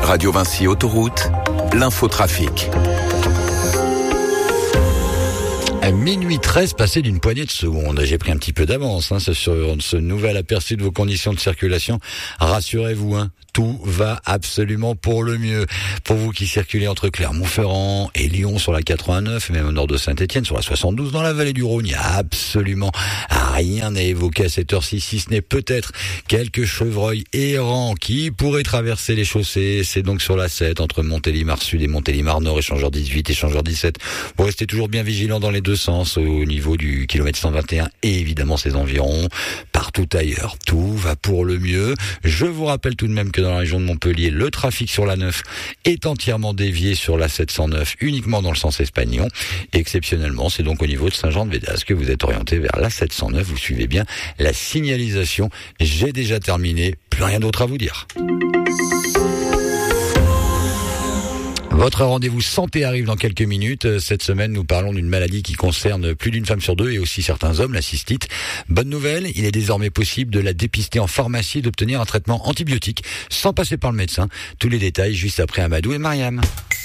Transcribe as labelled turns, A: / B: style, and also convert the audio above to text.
A: Radio Vinci Autoroute, l'infotrafic.
B: À minuit 13, passé d'une poignée de secondes. J'ai pris un petit peu d'avance sur ce nouvel aperçu de vos conditions de circulation. Rassurez-vous, tout va absolument pour le mieux. Pour vous qui circulez entre Clermont-Ferrand et Lyon sur la 89, et même au nord de Saint-Étienne, sur la 72, dans la vallée du Rhône, il n'y a absolument rien à évoquer à cette heure-ci, si ce n'est peut-être quelques chevreuils errants qui pourraient traverser les chaussées. C'est donc sur la 7, entre Montélimar Sud et Montélimar Nord, échangeur 18, échangeur 17. Vous restez toujours bien vigilant dans les deux sens, au niveau du kilomètre 121 et évidemment ses environs. Partout ailleurs, tout va pour le mieux. Je vous rappelle tout de même que dans la région de Montpellier, le trafic sur la 9 est entièrement dévié sur la 709, uniquement dans le sens Espagnon. Exceptionnellement, c'est donc au niveau de Saint-Jean-de-Védas que vous êtes orienté vers la 709. Vous suivez bien la signalisation. J'ai déjà terminé, plus rien d'autre à vous dire. Votre rendez-vous santé arrive dans quelques minutes. Cette semaine, nous parlons d'une maladie qui concerne plus d'une femme sur deux et aussi certains hommes, la cystite. Bonne nouvelle, il est désormais possible de la dépister en pharmacie et d'obtenir un traitement antibiotique sans passer par le médecin. Tous les détails juste après Amadou et Mariam.